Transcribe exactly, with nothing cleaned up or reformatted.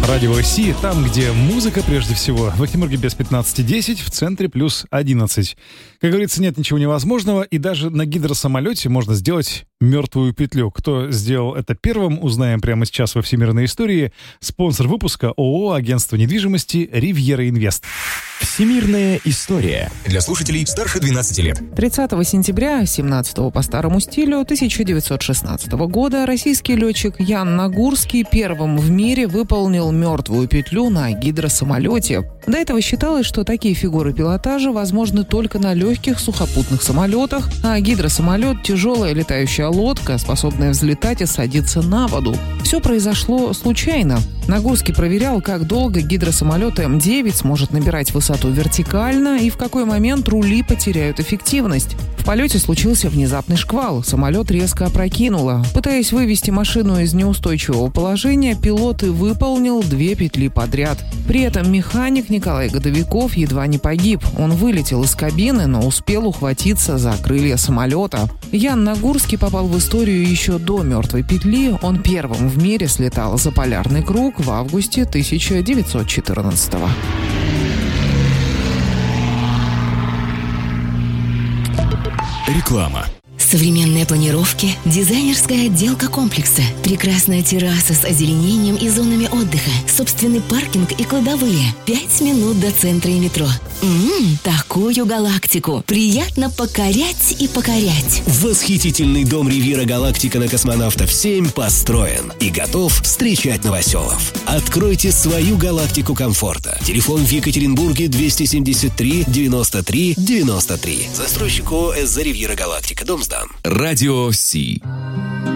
Радио России, там, где музыка прежде всего. В Ахтемурге без пятнадцати десять, в центре плюс одиннадцать. Как говорится, нет ничего невозможного, и даже на гидросамолете можно сделать мертвую петлю. Кто сделал это первым, узнаем прямо сейчас во всемирной истории. Спонсор выпуска ООО «Агентство недвижимости Ривьера Инвест». Всемирная история. Для слушателей старше двенадцати лет. тридцатого сентября, семнадцатого по старому стилю, тысяча девятьсот шестнадцатого года российский летчик Ян Нагурский первым в мире выполнил мертвую петлю на гидросамолете. До этого считалось, что такие фигуры пилотажа возможны только на легких сухопутных самолетах, а гидросамолет – тяжелая летающая лодка, способная взлетать и садиться на воду. Все произошло случайно. Нагурский проверял, как долго гидросамолет Эм девять сможет набирать высоту вертикально и в какой момент рули потеряют эффективность. В полете случился внезапный шквал. Самолет резко опрокинуло. Пытаясь вывести машину из неустойчивого положения, пилот и выполнил две петли подряд. При этом механик Николай Годовиков едва не погиб. Он вылетел из кабины, но успел ухватиться за крылья самолета. Ян Нагурский попал в историю еще до мертвой петли. Он первым в мире слетал за полярный круг в августе тысяча девятьсот четырнадцатого. Реклама. Современные планировки, дизайнерская отделка комплекса, прекрасная терраса с озеленением и зонами отдыха, собственный паркинг и кладовые. Пять минут до центра и метро. Ммм, такую галактику приятно покорять и покорять. Восхитительный дом Ривьера Галактика на Космонавтов семь построен и готов встречать новоселов. Откройте свою галактику комфорта. Телефон в Екатеринбурге двести семьдесят три девяносто три девяносто три. Застройщик ООО «СЗ Ривьера Галактика». Дом сдан. Радио Си.